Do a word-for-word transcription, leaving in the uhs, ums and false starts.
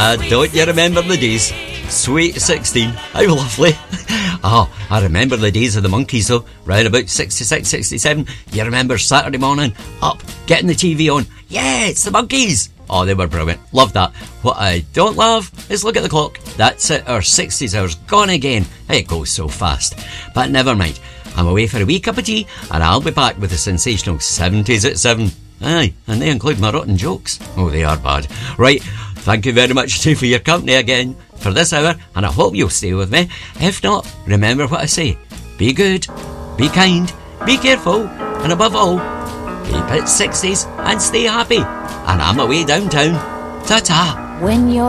Ah, don't you remember the days? Sweet sixteen, how lovely. Oh, I remember the days of the Monkees though, round about sixty-six, sixty-seven. You remember Saturday morning, up, getting the T V on. Yeah, it's the Monkees. Oh, they were brilliant. Love that. What I don't love is look at the clock. That's it, our sixties hours gone again. It goes so fast. But never mind. I'm away for a wee cup of tea, and I'll be back with the sensational seventies at seven. Aye, and they include my rotten jokes. Oh, they are bad. Right, thank you very much too for your company again for this hour, and I hope you'll stay with me. If not, remember what I say. Be good, be kind, be careful, and above all, keep it sixties and stay happy. And I'm away downtown. Ta-ta. When you're